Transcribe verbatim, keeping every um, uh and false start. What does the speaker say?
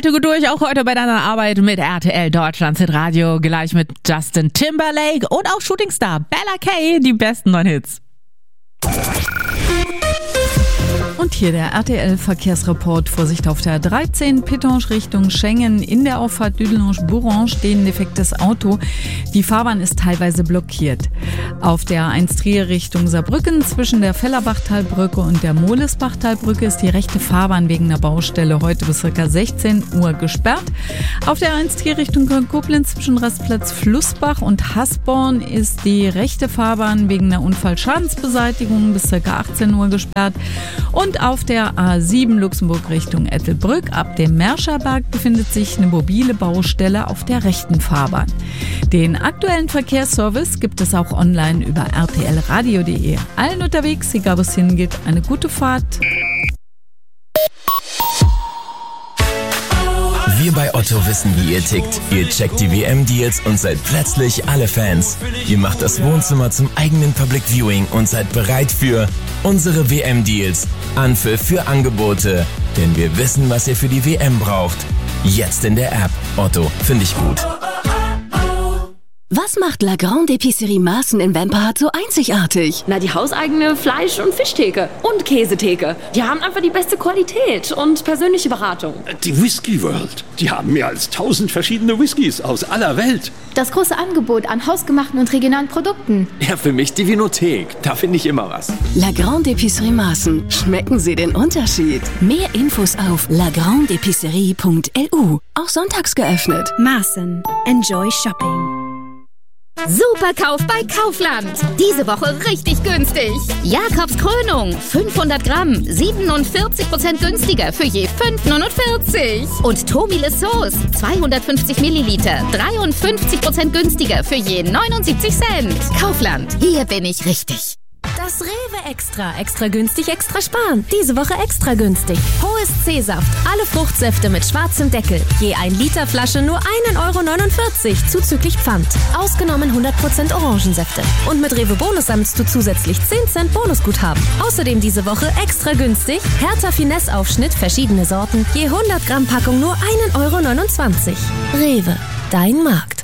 halte gut durch, auch heute bei deiner Arbeit mit R T L Deutschland Hit Radio, gleich mit Justin Timberlake und auch Shootingstar Bella Kay, die besten neuen Hits. Und hier der R T L-Verkehrsreport. Vorsicht auf der dreizehn Pittange Richtung Schengen. In der Auffahrt Dudelange-Bourrange steht ein defektes Auto. Die Fahrbahn ist teilweise blockiert. Auf der eins Trier Richtung Saarbrücken zwischen der Fellerbachtalbrücke und der Molesbachtalbrücke ist die rechte Fahrbahn wegen einer Baustelle heute bis ca. sechzehn Uhr gesperrt. Auf der eins Trier Richtung Köln-Koblenz zwischen Rastplatz Flussbach und Hasborn ist die rechte Fahrbahn wegen einer Unfallschadensbeseitigung bis ca. achtzehn Uhr gesperrt. Und auf der A sieben Luxemburg Richtung Ettelbrück ab dem Merscherberg befindet sich eine mobile Baustelle auf der rechten Fahrbahn. Den aktuellen Verkehrsservice gibt es auch online über r t l radio punkt d e. Allen unterwegs, egal wo es hingeht, eine gute Fahrt. Wir bei Otto wissen, wie ihr tickt. Ihr checkt die W M-Deals und seid plötzlich alle Fans. Ihr macht das Wohnzimmer zum eigenen Public Viewing und seid bereit für unsere W M-Deals. Anpfiff für Angebote. Denn wir wissen, was ihr für die W M braucht. Jetzt in der App. Otto, finde ich gut. Was macht La Grande Épicerie Maaßen in Wemperhard so einzigartig? Na, die hauseigene Fleisch- und Fischtheke und Käsetheke. Die haben einfach die beste Qualität und persönliche Beratung. Die Whisky World. Die haben mehr als tausend verschiedene Whiskys aus aller Welt. Das große Angebot an hausgemachten und regionalen Produkten. Ja, für mich die Vinothek. Da finde ich immer was. La Grande Épicerie Maaßen. Schmecken Sie den Unterschied? Mehr Infos auf la grande épicerie punkt l u. Auch sonntags geöffnet. Maaßen. Enjoy shopping. Superkauf bei Kaufland. Diese Woche richtig günstig. Jakobs Krönung, fünfhundert Gramm, siebenundvierzig Prozent günstiger für je fünf neunundvierzig. Und Tomile Sauce, zweihundertfünfzig Milliliter, dreiundfünfzig Prozent günstiger für je neunundsiebzig Cent. Kaufland, hier bin ich richtig. Das Rewe Extra. Extra günstig, extra sparen. Diese Woche extra günstig. Hohes C-Saft. Alle Fruchtsäfte mit schwarzem Deckel. Je ein Liter Flasche nur ein Euro neunundvierzig zuzüglich Pfand. Ausgenommen hundert Prozent Orangensäfte. Und mit Rewe Bonus sammelst du zusätzlich zehn Cent Bonusguthaben. Außerdem diese Woche extra günstig. Hertha Finesse Aufschnitt, verschiedene Sorten. Je hundert Gramm Packung nur ein Euro neunundzwanzig. Rewe. Dein Markt.